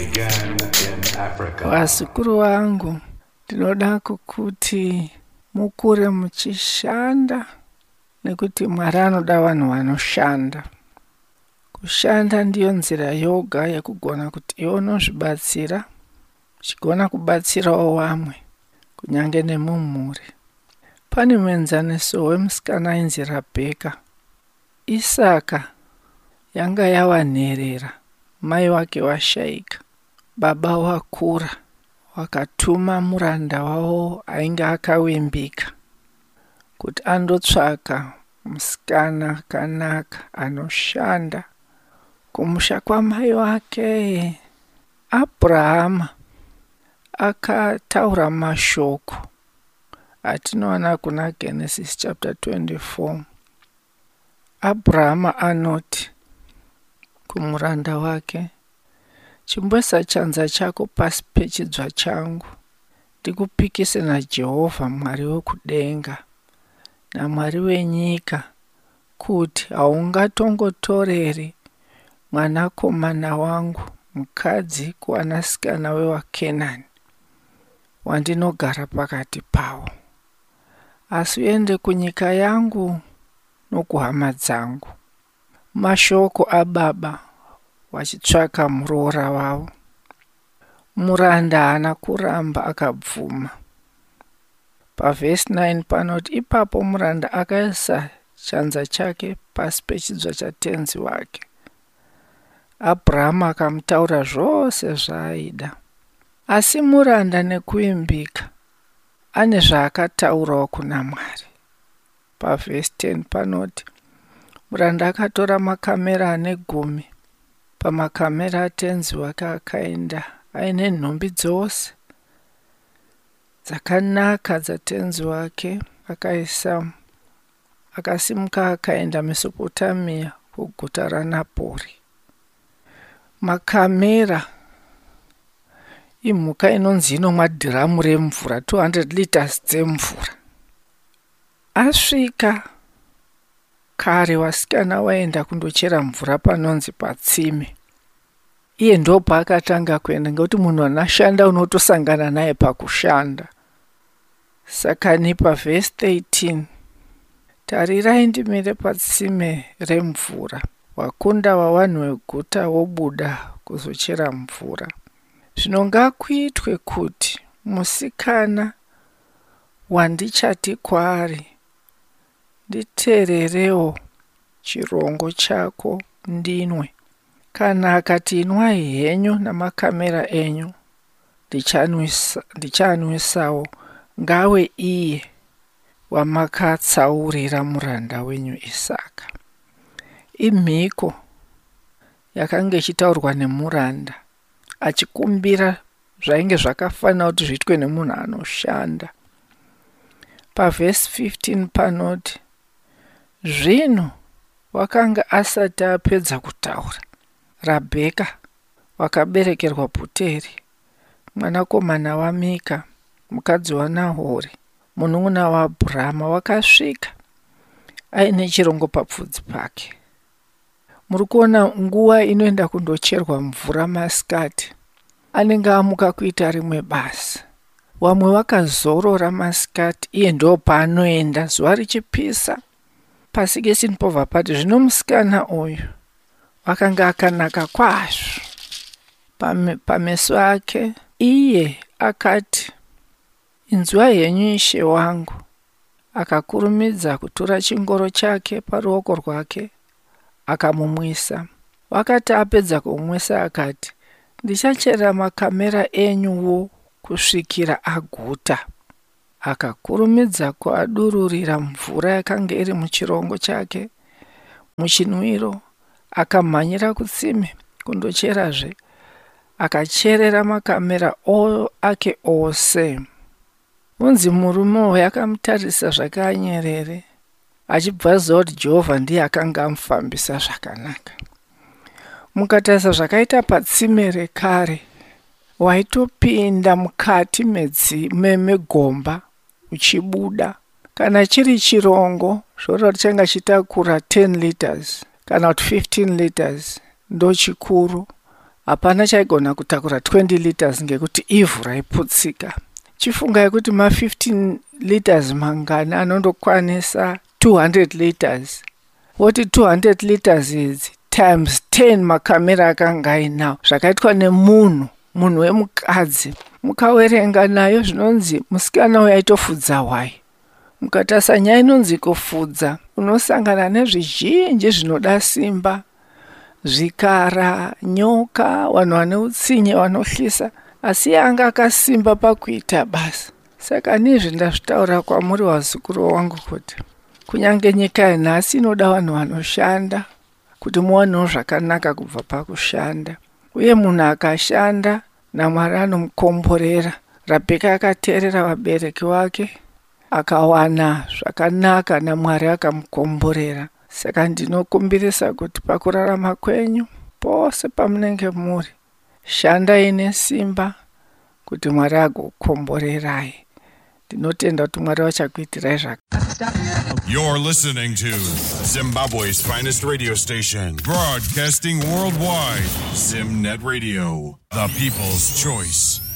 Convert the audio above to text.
Vazukuru vangu, ndinoda kuti mukure muchishanda, nekuti Mwari anoda vanhu vanoshanda. Kushanda ndiyo nzira yoga yekugona kuti iwe unozvibatsira, uchigona kubatsirawo vamwe, kunyange nemumhuri. Pane muenzaniso wemusikana ainzi Rabheka. Isaka yanga yava nherera, mai wake washaika, baba wakura, wakatuma muranda wavo ainge akavimbika kuti andotsvaka musikana akanaka anoshanda kumusha kwamai wake. Abhurahama akataura mashoko atinoona kuna Genesis chapter 24. Abhurahama anoti kumuranda wake, chimboisa chanza chako pasi pechidzva changu, ndikupikise naJehovha Mwari wekudenga naMwari wenyika, kuti haungatongotoreri mwanakomana wangu mukadzi kuwanasikana wewaKenani wandinogara pakati pavo, asi uende kunyika yangu nokuhama dzangu. Mashoko ababa wachitsvaka muroora wavo. Muranda haana kuramba, akabvuma. Pavhesi 9 panoti, ipapo muranda akaisa chanza chake pasi pechidzva chatenzi wake. Abhurahama akamutaura zvose zvaaida, asi muranda nekuimbika ane zvaakataurawo kuna Mwari. Pavhesi 10 panoti, muranda akatora makamera 10. Pamakamera atenzi wake akaenda aine nhumbi dzose dzakanaka dzatenzi wake, akasimuka akaenda Mesopotamia kuguta raNapori. Makamera imhuka inonzi inomwa dhiramu remvura, 200 liters dzemvura. Asvika kare, wasikana waenda kundochera mvura panonzi patsime. Iye ndopa akatanga kuenda, ngekuti munhu anoshanda unotosangana naye pakushanda. Saka pavhesi 13, tarirai ndimire patsime remvura, wakunda wavanhu veguta wobuda kuzochera mvura. Zvino ngakuitwe kuti musikana wandichati kwaari, nditeererewo chirongo chako ndinwe. Kana akati inwai henyu namakamera enyu, ndichanwisawo, ngave iye wamakatsaurira muranda wenyu Isaka. Imhiko yakanga ichitaurwa nemuranda achikumbira zvainge zvakafanira kuti zviitwe nemunhu anoshanda. Pavhesi 15 panoti, zvino wakanga asati apedza kutaura, Rabheka wakaberekerwa Puteri, mwanakomana waMika, mukadzi waNahori, munun'una waAbhurahama, wakasvika aine chirongo papfudzi pake. Muri kuona nguva inoenda kundocherwa mvura masikati, anenge amuka kuita rimwe basa. Vamwe vakazorora masikati, iye ndo paanoenda zuva richipisa. Pasikesini pobva pati, zvino musikana uyu wakanga akanaka kwazvo pameso ake. Iye akati, inzwai henyu ishe wangu. Akakurumidza kutora chingoro chake paruoko rwake akamumwisa. Wakati apedza kumwisa akati, ndichachera makamera enyuwo kusvikira aguta. Akakurumidza kuadururira mvura yakanga iri muchirongo chake muchinwiro, akamhanyira kutsime kundocherazve, akacherera makamera ake ose. Unzi murume uyu akamutarisa zvakanyerere, achibvaziva kuti Jehovha ndiye akanga amufambisa zvakanaka. Mukatarisa zvakaita patsime rekare, waitopinda mukati megomba uchibuda. Kana chiri chirongo, zvoreva kuti changa chitakura 10 liters kana kuti 15 liters, ndo chikuru. hapana chaigona kutakura 20 liters ngekuti ivhu raiputsika. Chifungai kuti ma 15 liters mangana anondokwanisa 200 liters. Woti 200 liters idzi times 10 makamera akanga ainawo zvakaitwa nemunhu wemukadzi. Mukawerenga nayo zvinonzi musikana uyu aitofudza hwai. Mukatasa nyaya inonzi kufudza, unosangana nezvizhinji zvinoda simba, zvikara, nyoka, vanhu vane utsinye vanohlisa, asi anga akasimba pakuita basa. Saka nizvi ndazvitaura kwamuri wazukuru wangu kuti kunyange nyika yanhasi inoda vanhu vanoshanda kuti muwanewo zvakanaka kubva pakushanda. Uye munhu akashanda naMwari anomukomborera. Rabheka akateerera vabereki wake akawana zvakanaka naMwari akamukomborera. Saka ndinokumbirisa kuti pakurarama kwenyu pose pamunenge muri, shandai nesimba kuti Mwari agokomborerai. Ndinotenda kuti Mwari vachakuitirai zvakanaka. You're listening to Zimbabwe's finest radio station, broadcasting worldwide. Zimnet Radio, the people's choice.